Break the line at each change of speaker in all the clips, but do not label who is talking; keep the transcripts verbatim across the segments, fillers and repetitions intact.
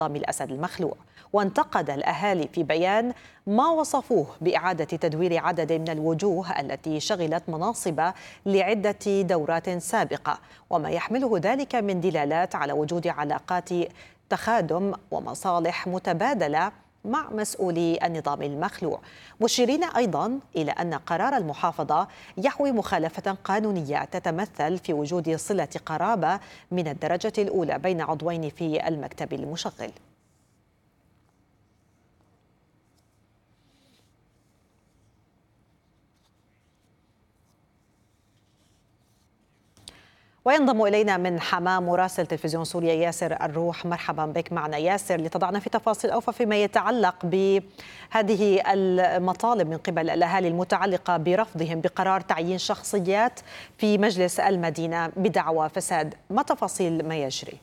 الأسد المخلوع. وانتقد الأهالي في بيان ما وصفوه بإعادة تدوير عدد من الوجوه التي شغلت مناصب لعدة دورات سابقة، وما يحمله ذلك من دلالات على وجود علاقات تخادم ومصالح متبادلة مع مسؤولي النظام المخلوع، مشيرين أيضا إلى أن قرار المحافظة يحوي مخالفة قانونية تتمثل في وجود صلة قرابة من الدرجة الأولى بين عضوين في المكتب المشغل. وينضم إلينا من حماة مراسل تلفزيون سوريا ياسر الروح. مرحبا بك معنا ياسر لتضعنا في تفاصيل أوفى فيما يتعلق بهذه المطالب من قبل الأهالي المتعلقة برفضهم بقرار تعيين شخصيات في مجلس المدينة بدعوى فساد. ما تفاصيل ما يجري؟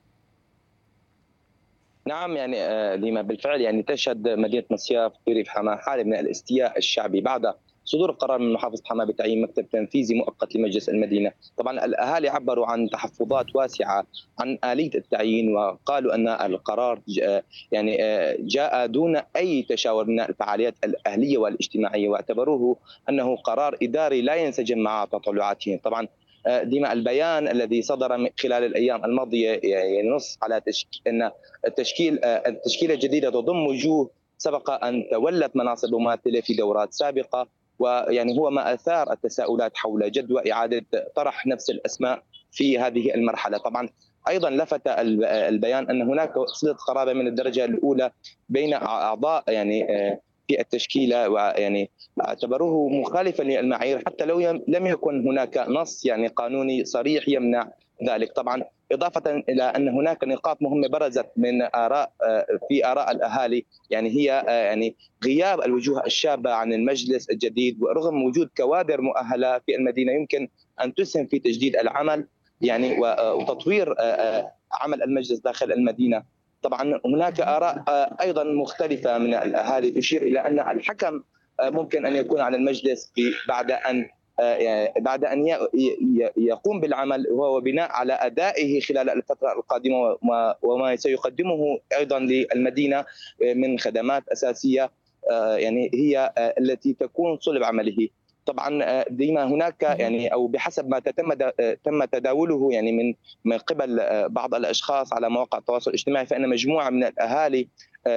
نعم يعني لما بالفعل يعني تشهد مدينة مصياف وريف حماة حالة من الاستياء الشعبي بعد صدور قرار من محافظة حماة بتعيين مكتب تنفيذي مؤقت لمجلس المدينة. طبعا الأهالي عبروا عن تحفظات واسعة عن آلية التعيين، وقالوا أن القرار يعني جاء دون أي تشاور من الفعاليات الأهلية والاجتماعية، واعتبروه أنه قرار إداري لا ينسجم مع تطلعاتهم. طبعا ديما البيان الذي صدر خلال الايام الماضيه ينص على تشكيل ان التشكيل التشكيله الجديده تضم وجوه سبق ان تولت مناصب مماثله في دورات سابقه، ويعني هو ما اثار التساؤلات حول جدوى اعاده طرح نفس الاسماء في هذه المرحله. طبعا ايضا لفت البيان ان هناك صله قرابه من الدرجه الاولى بين اعضاء يعني في التشكيله، ويعني اعتبروه مخالفا للمعايير حتى لو لم يكن هناك نص يعني قانوني صريح يمنع ذلك. طبعا اضافه الى ان هناك نقاط مهمه برزت من اراء في اراء الاهالي، يعني هي يعني غياب الوجوه الشابه عن المجلس الجديد، ورغم وجود كوادر مؤهله في المدينه يمكن ان تسهم في تجديد العمل يعني وتطوير عمل المجلس داخل المدينه. طبعا هناك آراء أيضا مختلفة من الأهالي تشير إلى أن الحكم ممكن أن يكون على المجلس بعد أن بعد أن يقوم بالعمل وهو بناء على أدائه خلال الفترة القادمة وما سيقدمه أيضا للمدينة من خدمات أساسية يعني هي التي تكون صلب عمله. طبعا ديما هناك يعني او بحسب ما تم تم تداوله يعني من من قبل بعض الاشخاص على مواقع التواصل الاجتماعي، فان مجموعه من الاهالي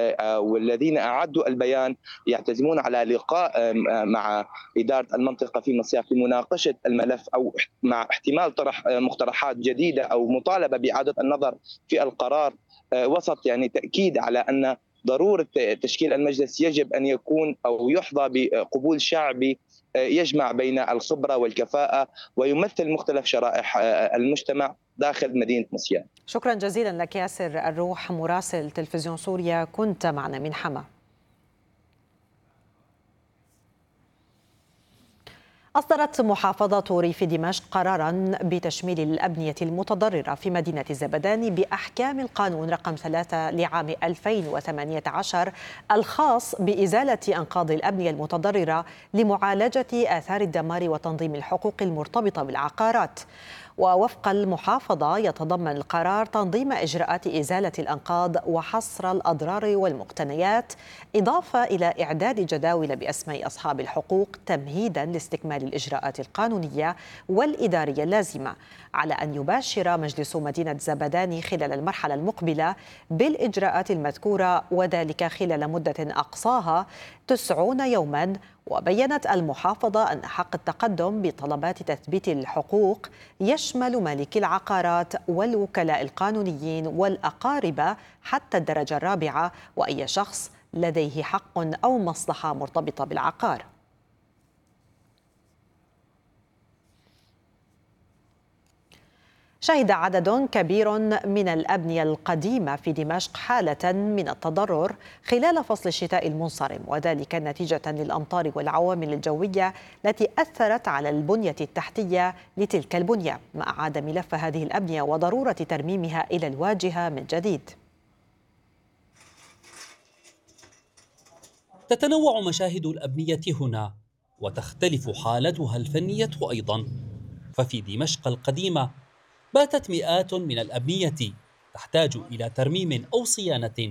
والذين اعدوا البيان يعتزمون على لقاء مع اداره المنطقه في مصياف لمناقشه الملف او مع احتمال طرح مقترحات جديده او مطالبه باعاده النظر في القرار، وسط يعني تاكيد على ان ضروره تشكيل المجلس يجب ان يكون او يحظى بقبول شعبي يجمع بين الخبرة والكفاءة ويمثل مختلف شرائح المجتمع داخل مدينة مصياف.
شكرا جزيلا لك ياسر الروح مراسل تلفزيون سوريا، كنت معنا من حما. أصدرت محافظة ريف دمشق قراراً بتشميل الأبنية المتضررة في مدينة الزبداني بأحكام القانون رقم ثلاثة لعام ألفين وثمانية عشر الخاص بإزالة أنقاض الأبنية المتضررة لمعالجة آثار الدمار وتنظيم الحقوق المرتبطة بالعقارات. ووفق المحافظة يتضمن القرار تنظيم إجراءات إزالة الأنقاض وحصر الأضرار والمقتنيات، إضافة إلى إعداد جداول بأسماء أصحاب الحقوق تمهيداً لاستكمال الإجراءات القانونية والإدارية اللازمة، على أن يباشر مجلس مدينة زبداني خلال المرحلة المقبلة بالإجراءات المذكورة، وذلك خلال مدة أقصاها تسعون يوماً. وبيّنت المحافظة أن حق التقدم بطلبات تثبيت الحقوق يشمل مالكي العقارات والوكلاء القانونيين والأقارب حتى الدرجة الرابعة وأي شخص لديه حق أو مصلحة مرتبطة بالعقار. شهد عدد كبير من الأبنية القديمة في دمشق حالة من التضرر خلال فصل الشتاء المنصرم، وذلك نتيجة للأمطار والعوامل الجوية التي أثرت على البنية التحتية لتلك البنية، ما أعاد ملف هذه الأبنية وضرورة ترميمها إلى الواجهة من جديد.
تتنوع مشاهد الأبنية هنا وتختلف حالتها الفنية أيضا، ففي دمشق القديمة باتت مئات من الأبنية تحتاج إلى ترميم أو صيانة